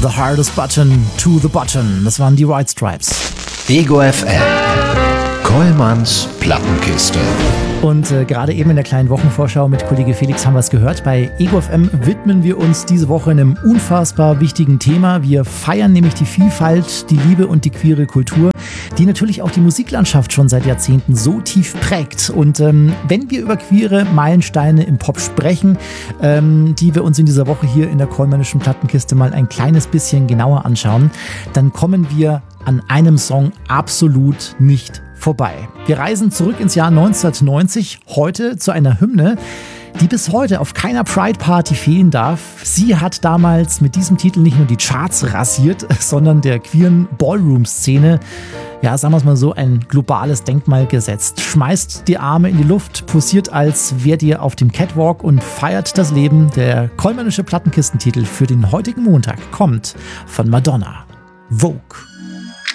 The hardest button to the button. Das waren die White Stripes. Ego FM. Kollmanns Plattenkiste. Und gerade eben in der kleinen Wochenvorschau mit Kollege Felix haben wir es gehört. Bei Ego FM widmen wir uns diese Woche einem unfassbar wichtigen Thema. Wir feiern nämlich die Vielfalt, die Liebe und die queere Kultur, die natürlich auch die Musiklandschaft schon seit Jahrzehnten so tief prägt. Und wenn wir über queere Meilensteine im Pop sprechen, die wir uns in dieser Woche hier in der Kollmännischen Plattenkiste mal ein kleines bisschen genauer anschauen, dann kommen wir an einem Song absolut nicht vorbei. Wir reisen zurück ins Jahr 1990, heute zu einer Hymne, die bis heute auf keiner Pride-Party fehlen darf. Sie hat damals mit diesem Titel nicht nur die Charts rasiert, sondern der queeren Ballroom-Szene, ja, sagen wir es mal so, ein globales Denkmal gesetzt. Schmeißt die Arme in die Luft, posiert, als wärt ihr auf dem Catwalk und feiert das Leben. Der Kollmännische Plattenkistentitel für den heutigen Montag kommt von Madonna. Vogue.